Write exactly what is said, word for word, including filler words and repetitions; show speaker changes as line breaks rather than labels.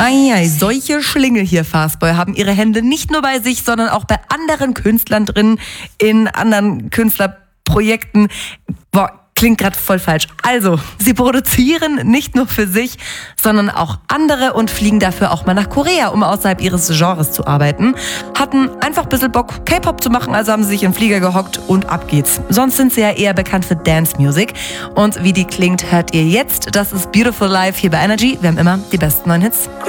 Eieiei, solche Schlingel hier, Fastboy, haben ihre Hände nicht nur bei sich, sondern auch bei anderen Künstlern drin, in anderen Künstlerprojekten. Boah, klingt gerade voll falsch. Also, sie produzieren nicht nur für sich, sondern auch andere und fliegen dafür auch mal nach Korea, um außerhalb ihres Genres zu arbeiten. Hatten einfach ein bisschen Bock, K-Pop zu machen, also haben sie sich in den Flieger gehockt und ab geht's. Sonst sind sie ja eher bekannt für Dance Music. Und wie die klingt, hört ihr jetzt. Das ist Beautiful Life hier bei Energy. Wir haben immer die besten neuen Hits.